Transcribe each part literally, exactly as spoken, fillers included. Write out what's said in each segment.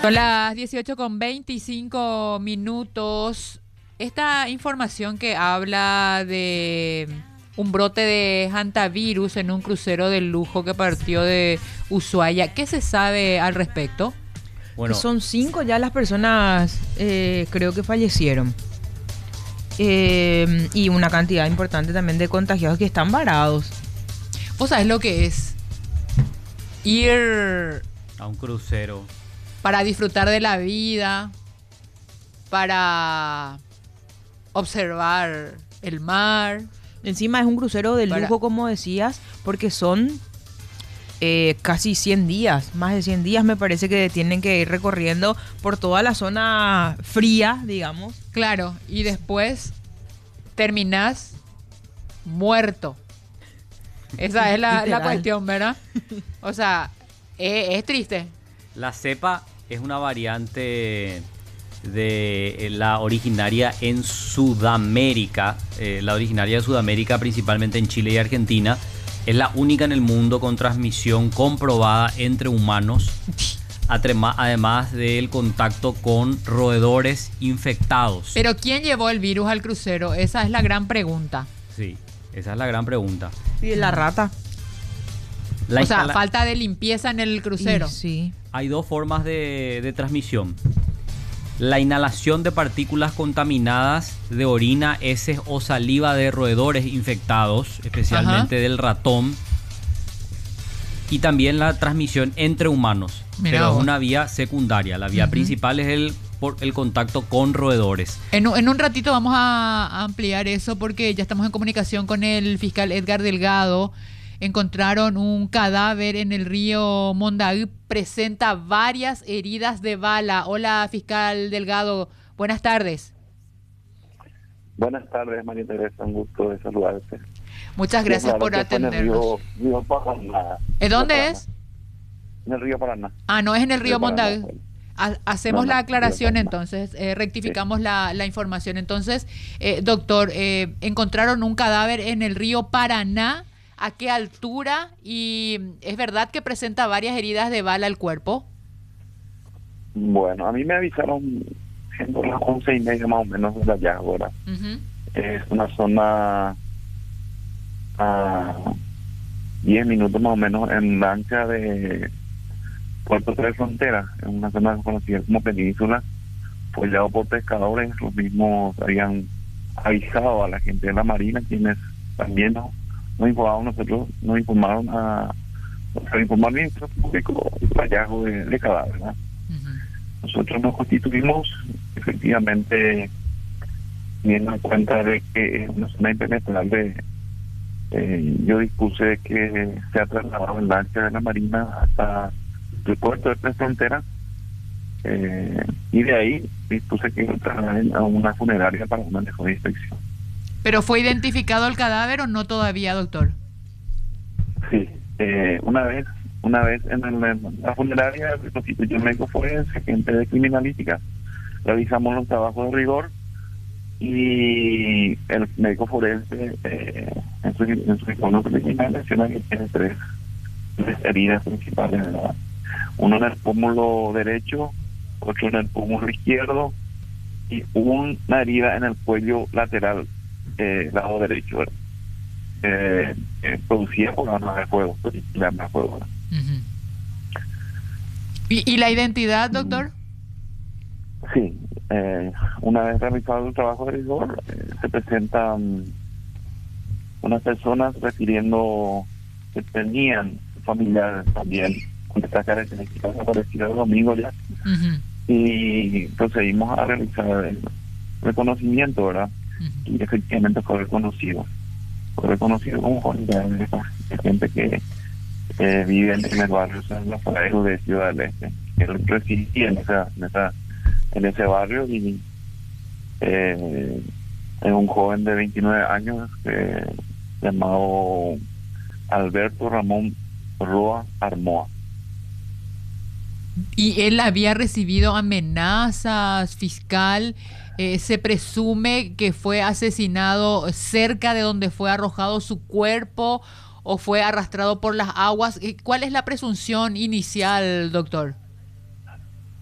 Son las dieciocho con veinticinco minutos. Esta información que habla de un brote de hantavirus en un crucero de lujo que partió de Ushuaia, ¿qué se sabe al respecto? Bueno, son cinco ya las personas, eh, creo que fallecieron. Eh, y una cantidad importante también de contagiados que están varados. ¿Vos sabés lo que es ir a un crucero para disfrutar de la vida, para observar el mar? Encima es un crucero de Para- lujo, como decías, porque son eh, casi cien días, más de cien días me parece que tienen que ir recorriendo por toda la zona fría, digamos. Claro, y después terminás muerto. Esa es la, la Literal. cuestión, ¿verdad? O sea, es, es triste. La cepa es una variante de la originaria en Sudamérica, eh, la originaria de Sudamérica principalmente en Chile y Argentina. Es la única en el mundo con transmisión comprobada entre humanos, atrema- además del contacto con roedores infectados. Pero ¿quién llevó el virus al crucero? Esa es la gran pregunta. Sí, esa es la gran pregunta. Y de la rata. La o sea, instala- falta de limpieza en el crucero. Y sí. Hay dos formas de, de transmisión. La inhalación de partículas contaminadas de orina, heces o saliva de roedores infectados, especialmente Ajá. del ratón. Y también la transmisión entre humanos. Mirá pero es vos. una vía secundaria. La vía Ujú. principal es el, por el contacto con roedores. En, un- en un ratito vamos a, a ampliar eso porque ya estamos en comunicación con el fiscal Edgar Delgado. Encontraron un cadáver en el río Mondaú, presenta varias heridas de bala. Hola, fiscal Delgado, buenas tardes. Buenas tardes, María Teresa, un gusto de saludarte. Muchas gracias Sí, claro, por que fue en el atendernos. río, río Paraná. ¿En dónde Río es? Paraná. En el río Paraná. Ah, no es en el río Paraná, Mondaú. bueno. Ha- Hacemos No, no, la aclaración Río Paraná. entonces, eh, rectificamos la, la información. Entonces, eh, doctor, eh, encontraron un cadáver en el río Paraná. ¿A qué altura? Y es verdad que presenta varias heridas de bala al cuerpo. Bueno, a mí me avisaron siendo las once y media más o menos del hallazgo, ¿verdad? Ujú. Es una zona a diez minutos más o menos en lancha de Puerto Tres Fronteras, en una zona conocida como Península, follado por pescadores. Los mismos habían avisado a la gente de la Marina, quienes también nos, nos informaron, nosotros nos informaron a nos informaron al Ministerio Público el hallazgo de, de cadáver, ¿verdad? Ujú. Nosotros nos constituimos efectivamente teniendo en cuenta de que es una zona impenetrable. Eh, yo dispuse de que se ha trasladado en lancha de la Marina hasta el puerto de Tres Fronteras, eh, y de ahí dispuse que lo trasladen a una funeraria para una mejor inspección. ¿Pero fue identificado el cadáver o no todavía, doctor? Sí, eh, una vez una vez en, el, en la funeraria el constituyó médico forense, gente de criminalística, realizamos los trabajos de rigor y el médico forense eh, en su, en su informe preliminar menciona que tiene tres, tres heridas principales, ¿verdad? Uno en el pómulo derecho, otro en el pómulo izquierdo y una herida en el cuello lateral, eh, lado derecho, ¿verdad? Eh, eh, producida por arma de fuego, por arma de fuego, ¿verdad? Ujú. ¿Y, y la identidad, doctor? Sí, eh, una vez realizado el trabajo de rigor, eh, se presentan unas personas refiriendo que tenían familiares también con estas características aparecidas el domingo ya, Ujú. y procedimos a realizar el reconocimiento, ¿verdad? Ujú. Y efectivamente fue reconocido, fue reconocido como familiar de esta de gente que eh, vive en el barrio San Rafael de Ciudad del Este. Él residía en esa, en esa en ese barrio y eh, es un joven de veintinueve años eh, llamado Alberto Ramón Roa Armoa. ¿Y él había recibido amenazas, fiscal? Eh, ¿se presume que fue asesinado cerca de donde fue arrojado su cuerpo o fue arrastrado por las aguas? Eh, ¿Cuál es la presunción inicial, doctor?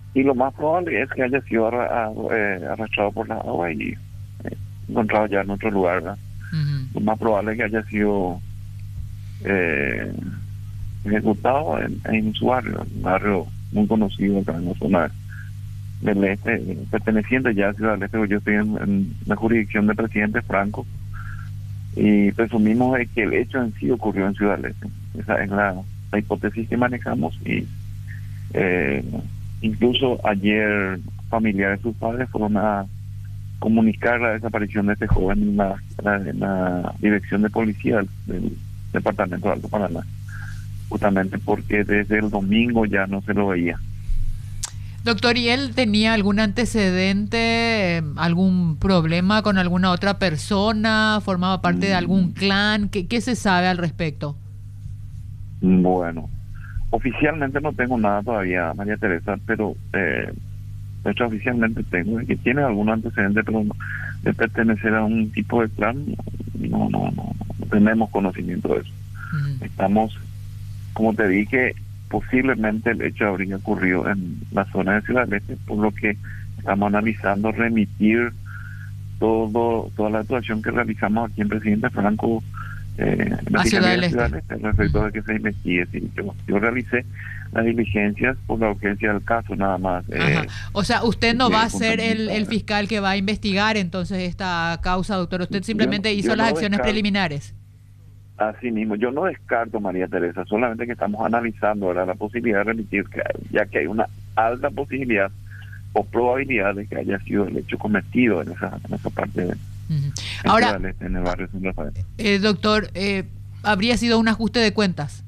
y lo más probable es que haya sido arra- eh, arrastrado por la agua y eh, encontrado ya en otro lugar, ¿verdad? Ujú. Lo más probable es que haya sido eh, ejecutado en, en su barrio, un barrio muy conocido acá en la zona del este, eh, perteneciente ya a Ciudad del Este, porque yo estoy en, en la jurisdicción del presidente Franco, y presumimos de que el hecho en sí ocurrió en Ciudad del Este. Esa es la, la hipótesis que manejamos, y eh, incluso ayer familiares de sus padres fueron a comunicar la desaparición de este joven en la, en la dirección de policía del, del departamento de Alto Paraná, justamente porque desde el domingo ya no se lo veía. Doctor, ¿y él tenía algún antecedente, eh, algún problema con alguna otra persona? ¿Formaba parte de algún clan? ¿Qué, qué se sabe al respecto? Bueno, oficialmente no tengo nada todavía, María Teresa, pero eh, de hecho oficialmente tengo que tiene algún antecedente, pero no, de pertenecer a un tipo de clan, no, no, no, no tenemos conocimiento de eso. Ujú. Estamos, como te dije, posiblemente el hecho habría ocurrido en la zona de Ciudad del Este, por lo que estamos analizando remitir todo toda la actuación que realizamos aquí en Presidente Franco, eh, en la A Ciudad Fiscalía del de Ciudad Este. del Este, respecto de que se investigue. Sí, yo, yo realicé las diligencias por la urgencia del caso, nada más. Ajá. Eh, O sea, usted no sí, va a ser el, el fundamental. fiscal que va a investigar entonces esta causa, doctor. Usted simplemente Yo- hizo yo las no acciones descarto- preliminares. Así mismo, yo no descarto, María Teresa, solamente que estamos analizando ahora la posibilidad de remitir, que, ya que hay una alta posibilidad o probabilidad de que haya sido el hecho cometido en esa, en esa parte de Ujú. en Ahora, Ciudad del Este, en el barrio San Rafael. eh, doctor, eh, ¿habría sido un ajuste de cuentas?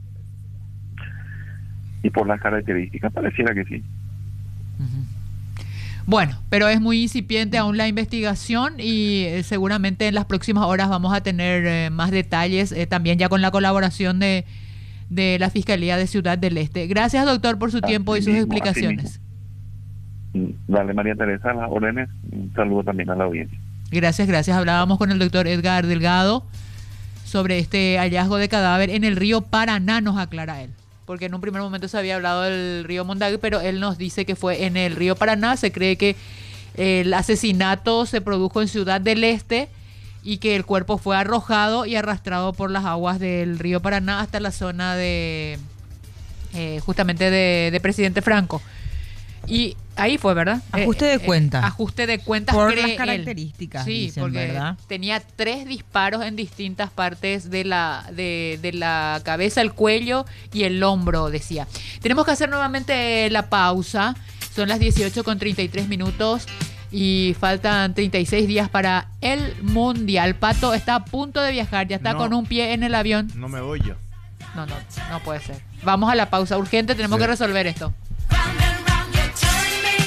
Y por las características, pareciera que sí. Ujú. Bueno, pero es muy incipiente aún la investigación y eh, seguramente en las próximas horas vamos a tener eh, más detalles, eh, también ya con la colaboración de, de la Fiscalía de Ciudad del Este. Gracias, doctor, por su Así tiempo y sus mismo, así explicaciones. Mm, Dale, María Teresa, las órdenes. Un saludo también a la audiencia. Gracias, gracias. Hablábamos con el doctor Edgar Delgado sobre este hallazgo de cadáver en el río Paraná, nos aclara él. Porque en un primer momento se había hablado del río Mondague, pero él nos dice que fue en el río Paraná. Se cree que el asesinato se produjo en Ciudad del Este y que el cuerpo fue arrojado y arrastrado por las aguas del río Paraná hasta la zona de eh, justamente de, de Presidente Franco. Y ahí fue, ¿verdad? Ajuste de cuenta. ajuste de cuentas, Por cree las él. características, Sí, dicen, porque ¿verdad? tenía tres disparos en distintas partes de la, de, de la cabeza, el cuello y el hombro, decía. Tenemos que hacer nuevamente la pausa. Son las dieciocho con treinta y tres minutos y faltan treinta y seis días para el Mundial. Pato está a punto de viajar, ya está No. con un pie en el avión. No me voy yo. No, no, no puede ser. Vamos a la pausa urgente, tenemos Sí. que resolver esto. Round and round you're turning me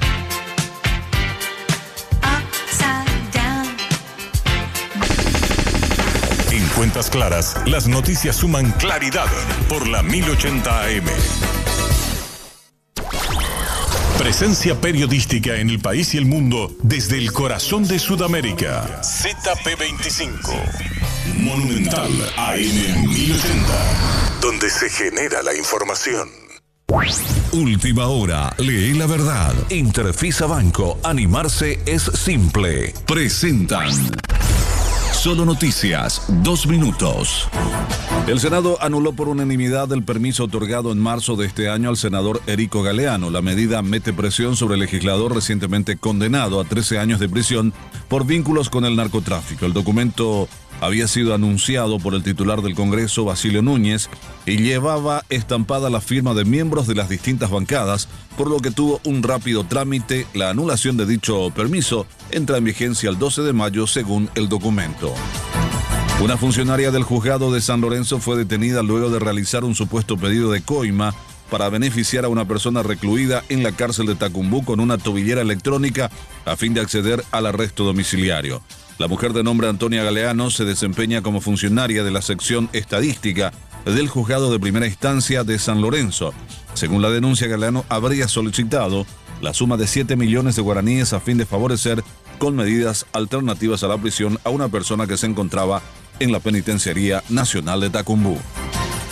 upside down. En Cuentas Claras, las noticias suman claridad por la mil ochenta A M. Presencia periodística en el país y el mundo desde el corazón de Sudamérica. Z P veinticinco. Monumental A M mil ochenta. Donde se genera la información. Última hora, lee la verdad. Interfisa Banco, animarse es simple. Presentan Solo Noticias, dos minutos. El Senado anuló por unanimidad el permiso otorgado en marzo de este año al senador Erico Galeano. La medida mete presión sobre el legislador recientemente condenado a trece años de prisión por vínculos con el narcotráfico. El documento había sido anunciado por el titular del Congreso, Basilio Núñez, y llevaba estampada la firma de miembros de las distintas bancadas, por lo que tuvo un rápido trámite. La anulación de dicho permiso entra en vigencia el doce de mayo, según el documento. Una funcionaria del juzgado de San Lorenzo fue detenida luego de realizar un supuesto pedido de coima para beneficiar a una persona recluida en la cárcel de Tacumbú con una tobillera electrónica a fin de acceder al arresto domiciliario. La mujer de nombre Antonia Galeano se desempeña como funcionaria de la sección estadística del juzgado de primera instancia de San Lorenzo. Según la denuncia, Galeano habría solicitado la suma de siete millones de guaraníes a fin de favorecer con medidas alternativas a la prisión a una persona que se encontraba en la Penitenciaría Nacional de Tacumbú.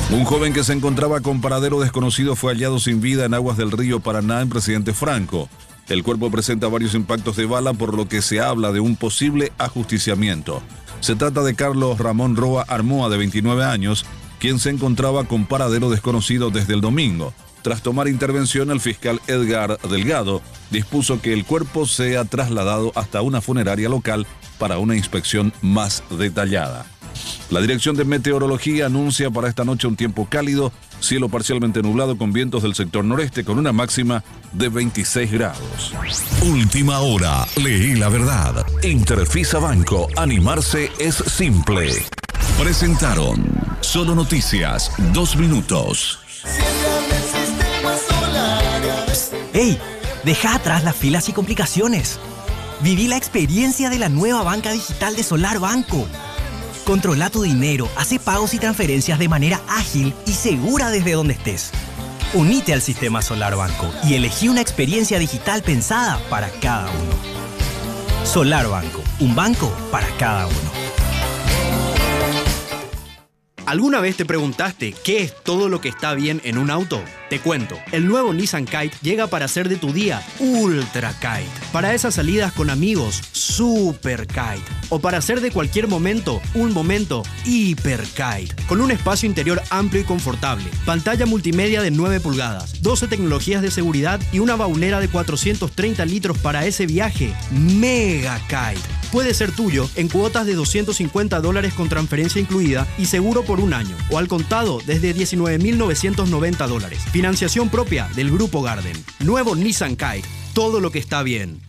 Un joven que se encontraba con paradero desconocido fue hallado sin vida en aguas del río Paraná en Presidente Franco. El cuerpo presenta varios impactos de bala, por lo que se habla de un posible ajusticiamiento. Se trata de Carlos Ramón Roa Armoa, de veintinueve años, quien se encontraba con paradero desconocido desde el domingo. Tras tomar intervención, el fiscal Edgar Delgado dispuso que el cuerpo sea trasladado hasta una funeraria local para una inspección más detallada. La Dirección de Meteorología anuncia para esta noche un tiempo cálido, cielo parcialmente nublado con vientos del sector noreste con una máxima de veintiséis grados. Última hora, leí la verdad. Interfisa Banco, animarse es simple. Presentaron Solo Noticias, dos minutos. ¡Hey! Deja atrás las filas y complicaciones. Viví la experiencia de la nueva banca digital de Solar Banco. Controla tu dinero, hace pagos y transferencias de manera ágil y segura desde donde estés. Unite al sistema Solar Banco y elegí una experiencia digital pensada para cada uno. Solar Banco, un banco para cada uno. ¿Alguna vez te preguntaste qué es todo lo que está bien en un auto? Te cuento, el nuevo Nissan Kite llega para hacer de tu día Ultra Kite. Para esas salidas con amigos, Super Kite. O para hacer de cualquier momento un momento Hiper Kite. Con un espacio interior amplio y confortable, pantalla multimedia de nueve pulgadas, doce tecnologías de seguridad y una baulera de cuatrocientos treinta litros para ese viaje Mega Kite. Puede ser tuyo en cuotas de doscientos cincuenta dólares con transferencia incluida y seguro por un año, o al contado desde diecinueve mil novecientos noventa dólares. Financiación propia del Grupo Garden. Nuevo Nissan Kite. Todo lo que está bien.